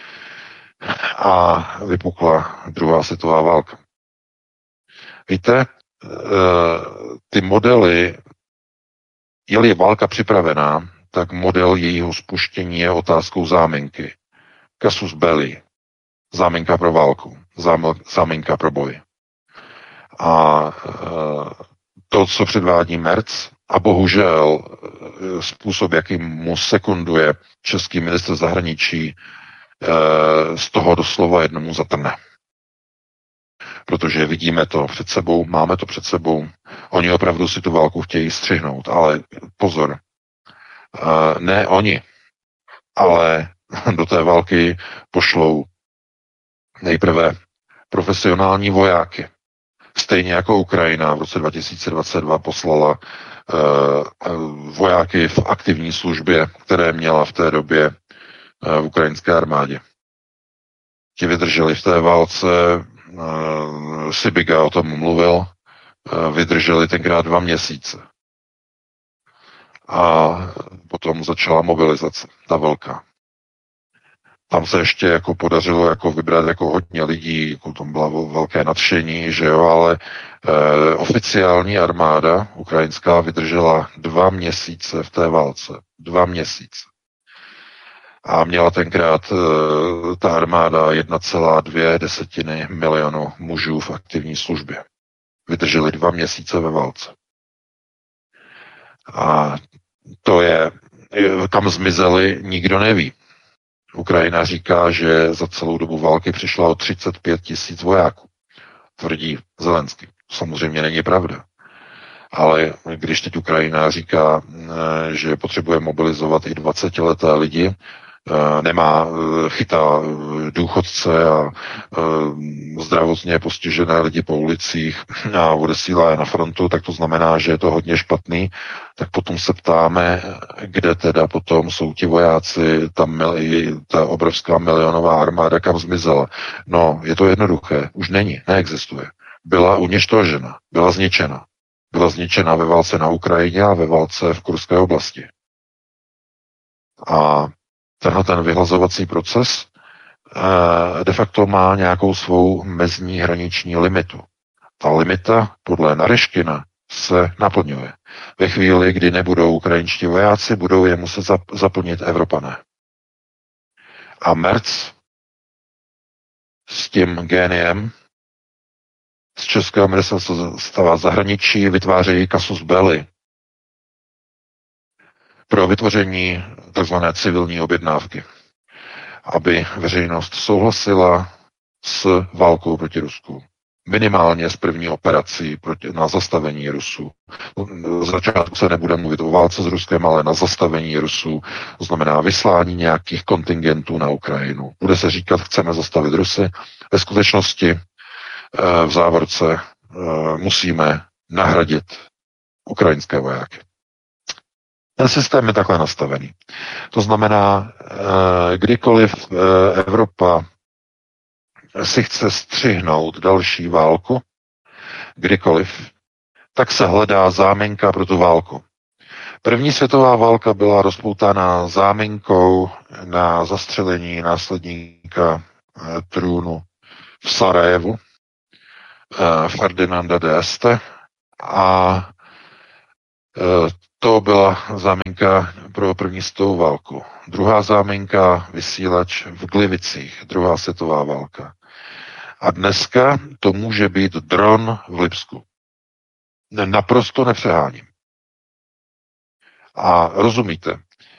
a vypukla druhá světová válka. Víte, ty modely, je-li válka připravená, tak model jejího spuštění je otázkou záminky. Casus belli, záminka pro válku, záminka pro boj. A to, co předvádí Merz, a bohužel způsob, jakým mu sekunduje český ministr zahraničí, z toho doslova jednomu zatrne. Protože vidíme to před sebou, máme to před sebou. Oni opravdu si tu válku chtějí střihnout, ale pozor, ne oni, ale do té války pošlou nejprve profesionální vojáky. Stejně jako Ukrajina v roce dva tisíce dvacet dva poslala uh, vojáky v aktivní službě, které měla v té době uh, v ukrajinské armádě. Ti vydrželi v té válce, uh, Sibiga o tom mluvil, uh, vydrželi tenkrát dva měsíce. A potom začala mobilizace, ta velká. Tam se ještě jako podařilo jako vybrat jako hodně lidí, jako tam bylo velké nadšení, že jo, ale e, oficiální armáda ukrajinská vydržela dva měsíce v té válce. Dva měsíce. A měla tenkrát e, ta armáda jedna celá dvě desetiny milionu mužů v aktivní službě. Vydrželi dva měsíce ve válce. A to je, kam zmizeli, nikdo neví. Ukrajina říká, že za celou dobu války přišla o třicet pět tisíc vojáků. Tvrdí Zelenský. Samozřejmě není pravda. Ale když teď Ukrajina říká, že potřebuje mobilizovat i dvacetileté lidi, nemá, chytá důchodce a zdravotně postižené lidi po ulicích a odesílá je na frontu, tak to znamená, že je to hodně špatný. Tak potom se ptáme, kde teda potom jsou ti vojáci, ta, mili, ta obrovská milionová armáda, kam zmizela. No, je to jednoduché, už není, neexistuje. Byla uněštožena, byla zničena. Byla zničena ve válce na Ukrajině a ve válce v Kurské oblasti. A tenhle ten vyhlazovací proces de facto má nějakou svou mezní hraniční limitu. Ta limita podle Naryškina se naplňuje. Ve chvíli, kdy nebudou ukrajinští vojáci, budou je muset zaplnit Evropané. A Merz s tím géniem z Českého ministerstva zahraničí vytvářejí casus belli pro vytvoření tzv. Civilní objednávky, aby veřejnost souhlasila s válkou proti Rusku. Minimálně s první operací proti, na zastavení Rusů. Z začátku se nebude mluvit o válce s Ruskem, ale na zastavení Rusů, to znamená vyslání nějakých kontingentů na Ukrajinu. Bude se říkat, chceme zastavit Rusy. Ve skutečnosti v závorce musíme nahradit ukrajinské vojáky. Ten systém je takhle nastavený. To znamená, kdykoliv Evropa si chce střihnout další válku, kdykoliv, tak se hledá záminka pro tu válku. První světová válka byla rozpoutána záminkou na zastřelení následníka trůnu v Sarajevu, Ferdinanda d'Este, a to byla záminka pro první světovou válku. Druhá záminka, vysílač v Glivicích, druhá světová válka. A dneska to může být dron v Lipsku. Naprosto nepřeháním. A rozumíte,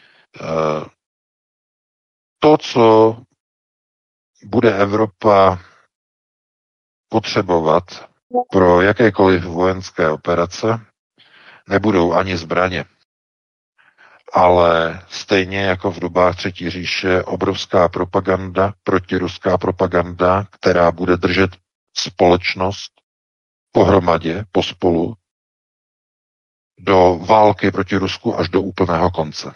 to, co bude Evropa potřebovat pro jakékoliv vojenské operace, nebudou ani zbraně, ale stejně jako v dobách Třetí říše obrovská propaganda, protiruská propaganda, která bude držet společnost pohromadě, pospolu, do války proti Rusku až do úplného konce.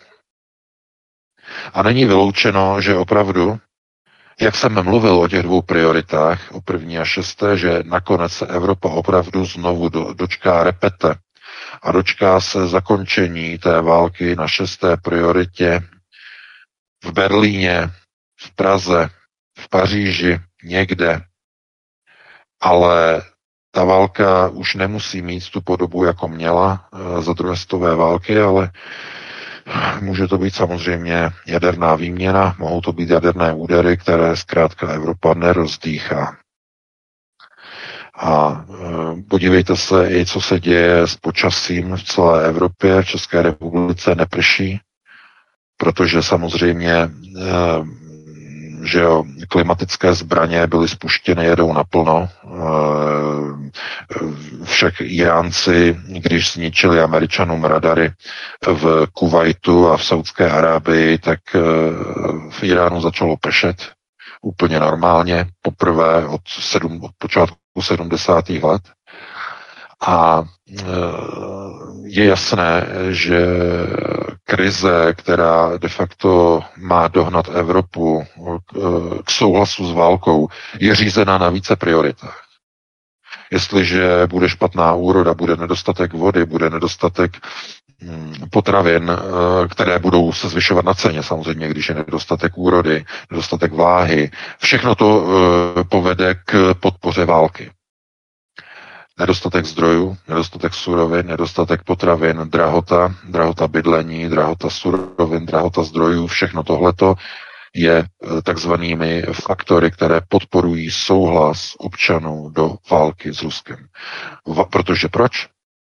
A není vyloučeno, že opravdu, jak jsem mluvil o těch dvou prioritách, o první a šesté, že nakonec se Evropa opravdu znovu do, dočká repete a dočká se zakončení té války na šesté prioritě v Berlíně, v Praze, v Paříži, někde. Ale ta válka už nemusí mít tu podobu, jako měla za druhé světové války, ale může to být samozřejmě jaderná výměna, mohou to být jaderné údery, které zkrátka Evropa nerozdýchá. A podívejte se i, co se děje s počasím v celé Evropě. V České republice neprší, protože samozřejmě že jo, klimatické zbraně byly spuštěny, jedou naplno. Však Iránci, když zničili Američanům radary v Kuvajtu a v Saudské Arábii, tak v Iránu začalo pršet úplně normálně, poprvé od, sedm, od počátku sedmdesátých let. A je jasné, že krize, která de facto má dohnat Evropu k souhlasu s válkou, je řízená na více prioritách. Jestliže bude špatná úroda, bude nedostatek vody, bude nedostatek potravin, které budou se zvyšovat na ceně, samozřejmě, když je nedostatek úrody, nedostatek vláhy, všechno to povede k podpoře války. Nedostatek zdrojů, nedostatek surovin, nedostatek potravin, drahota, drahota bydlení, drahota surovin, drahota zdrojů, všechno tohleto je takzvanými faktory, které podporují souhlas občanů do války s Ruskem. Va- protože proč?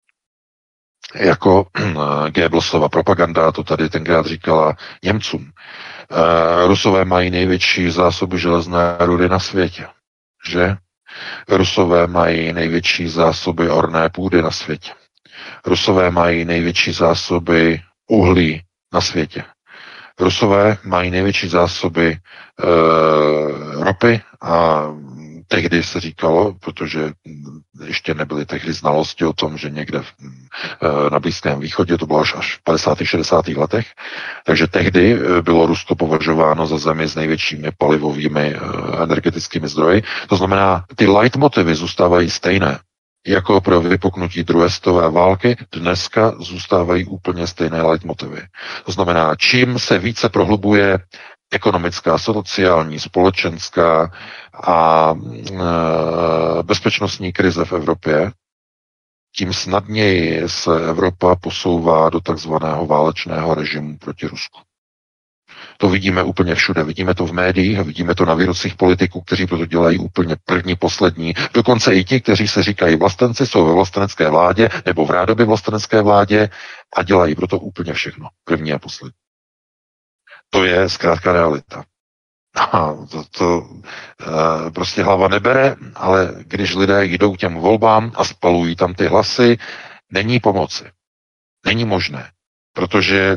Jako Goebbelsova propaganda to tady tenkrát říkala Němcům. Rusové mají největší zásoby železné rudy na světě, že? Rusové mají největší zásoby orné půdy na světě. Rusové mají největší zásoby uhlí na světě. Rusové mají největší zásoby e, ropy a tehdy se říkalo, protože ještě nebyly tehdy znalosti o tom, že někde v, e, na Blízkém východě, to bylo až, až v padesátých šedesátých letech, takže tehdy bylo Rusko považováno za zemi s největšími palivovými e, energetickými zdroji. To znamená, ty leitmotivy zůstávají stejné. Jako pro vypuknutí druhé světové války, dneska zůstávají úplně stejné leitmotivy. To znamená, čím se více prohlubuje ekonomická, sociální, společenská a e, bezpečnostní krize v Evropě, tím snadněji se Evropa posouvá do takzvaného válečného režimu proti Rusku. To vidíme úplně všude. Vidíme to v médiích a vidíme to na výrocích politiků, kteří proto dělají úplně první, poslední. Dokonce i ti, kteří se říkají vlastenci, jsou ve vlastenecké vládě nebo v rádoby vlastenecké vládě a dělají proto úplně všechno. První a poslední. To je zkrátka realita. A to, to e, prostě hlava nebere, ale když lidé jdou k těm volbám a spalují tam ty hlasy, není pomoci. Není možné. Protože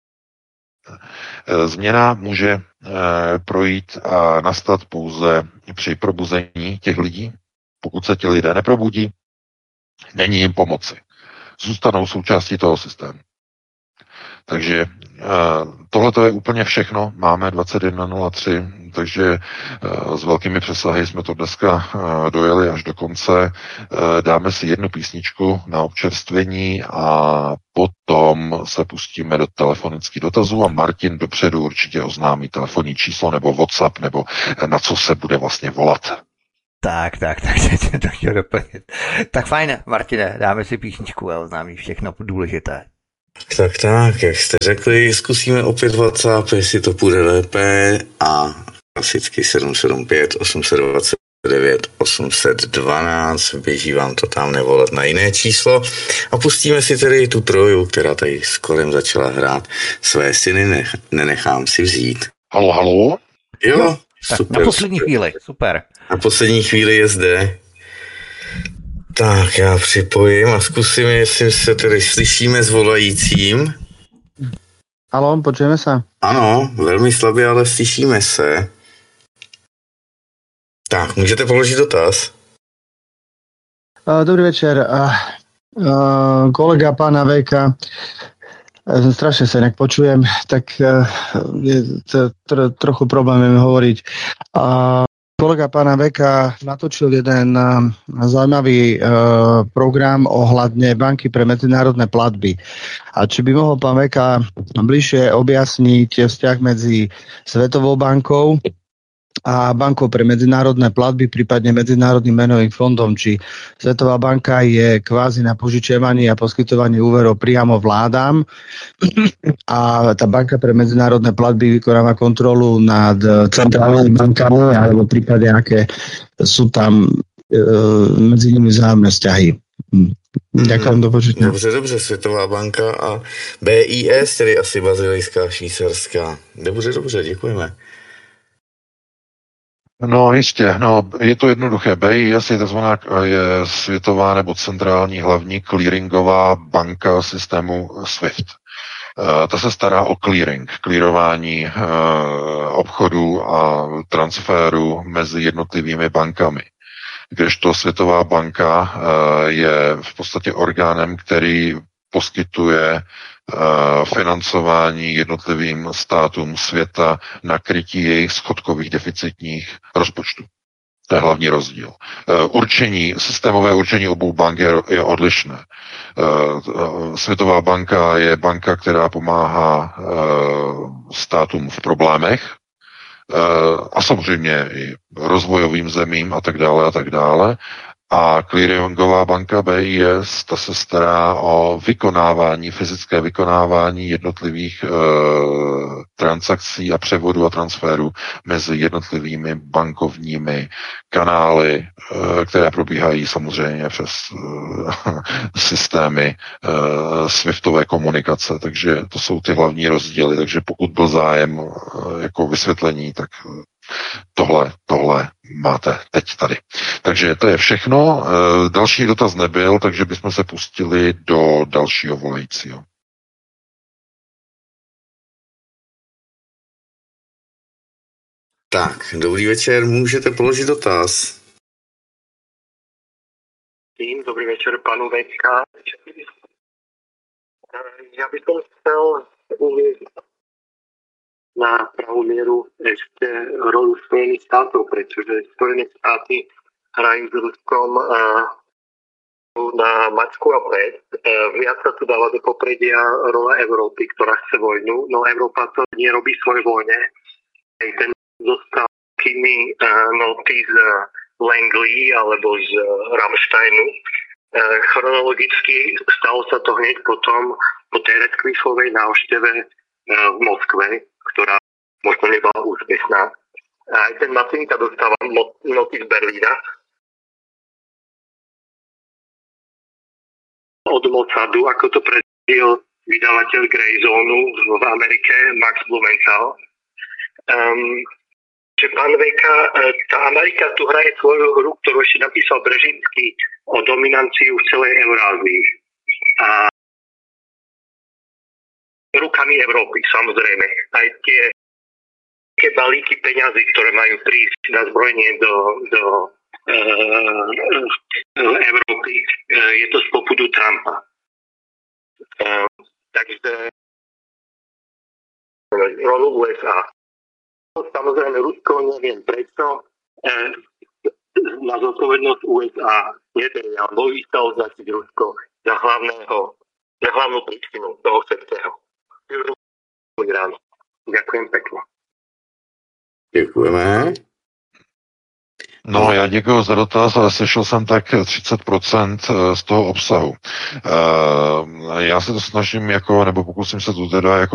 změna může projít a nastat pouze při probuzení těch lidí. Pokud se ti lidé neprobudí, není jim pomoci. zůstanou součástí toho systému. Takže tohle to je úplně všechno. Máme dvacet jedna nula tři, takže s velkými přesahy jsme to dneska dojeli až do konce. Dáme si jednu písničku na občerstvení a potom se pustíme do telefonických dotazů a Martin dopředu určitě oznámí telefonní číslo nebo WhatsApp, nebo na co se bude vlastně volat. Tak, tak, tak, jsem to chtěl doplnit. Tak fajn, Martine, dáme si písničku a oznámíš všechno důležité. Tak, tak, jak jste řekli, zkusíme opět WhatsApp, jestli to půjde lépe a klasicky sedm sedm pět osm dva devět osm jedna dva, běží vám to tam nevolat na jiné číslo a pustíme si tedy tu troju, která tady s kolem začala hrát. Své syny nech, nenechám si vzít. Halo, halo? Jo, jo super. Na poslední super. chvíli, super. Na poslední chvíli je zde. Tak, já připojím a zkusím, jestli se tedy slyšíme s volajícím. Haló, počujeme se? Ano, velmi slabě, ale slyšíme se. Tak, můžete položit dotaz? Uh, dobrý večer. Uh, uh, kolega pána Veka, uh, strašne sa inak počujem, tak uh, je to tr- trochu problém mi hovoriť. Uh, Kolega pána Veka natočil jeden uh, zaujímavý uh, program ohľadne banky pre medzinárodné platby. A či by mohol pán Veka bližšie objasniť vzťah medzi Svetovou bankou a bankou pre medzinárodné platby, prípadne Medzinárodným menovým fondom, či Svetová banka je kvázi na požičiavanie a poskytovanie úverov priamo vládám a tá banka pre medzinárodné platby vykonáva kontrolu nad centrálnymi bankami, alebo prípadne aké sú tam e, medzi nimi vzájomné vzťahy. Ďakujem, do počutia. Dobře, dobře, Světová banka a B I S, tedy asi bazilejská, švýcarská. Dobře, dobře, děkujeme. No jistě, no, je to jednoduché. B I S je takzvaná je světová nebo centrální hlavní clearingová banka systému SWIFT. Uh, ta se stará o clearing, clearování uh, obchodu a transferu mezi jednotlivými bankami. Kdežto Světová banka uh, je v podstatě orgánem, který poskytuje financování jednotlivým státům světa na krytí jejich schodkových deficitních rozpočtů. To je hlavní rozdíl. Určení, systémové určení obou bank je, je odlišné. Světová banka je banka, která pomáhá státům v problémech a samozřejmě i rozvojovým zemím a tak dále a tak dále. A clearingová banka B I S, ta se stará o vykonávání, fyzické vykonávání jednotlivých e, transakcí a převodu a transferu mezi jednotlivými bankovními kanály, e, které probíhají samozřejmě přes e, systémy e, swiftové komunikace. Takže to jsou ty hlavní rozdíly. Takže pokud byl zájem e, jako vysvětlení, tak Tohle, tohle máte teď tady. Takže to je všechno. Další dotaz nebyl, takže bychom se pustili do dalšího volajícího. Tak, dobrý večer, můžete položit dotaz. Dobrý večer, panu Večka. Ja by som chcel uvieť na pravú mieru ešte rolu Spojených štátov, pretože Spojené štáty hrajú s Ruskom na mačku a pred. Viac sa tu dáva do popredia rola Európy, ktorá chce vojnu, no Európa to nerobí svoj vojne. Ten zostal kými noty z Langley alebo z Rammsteinu. Chronologicky stalo sa to hneď potom po tej Radcliffovej návšteve v Moskve, ktorá možno nebola úspešná. A aj ten Macinka dostáva noty z Berlína. Od Mossadu, ako to predstavil vydavateľ Greyzonu v Amerike, Max Blumenthal. Um, že pán Veka, tá Amerika tu hraje svoju hru, ktorú ešte napísal Brežinsky o dominanciu v celej Eurázii. A rukami Európy, samozrejme. Aj tie, tie balíky peňazí, ktoré majú prísť na zbrojenie do, do e, Európy, e, je to z popudu Trumpa. Uh, takže rolu U S A. Samozrejme, Rusko, neviem prečo, uh, na zodpovednosť U S A neberie, ale bojí sa označiť Rusko za hlavného, za hlavnú príčinu toho všetkého. Ďakujem pekne. Děkujeme. No, já děkuji za dotaz, ale slyšel jsem tak třicet procent z toho obsahu. Já se to snažím jako, nebo pokusím se to teda jako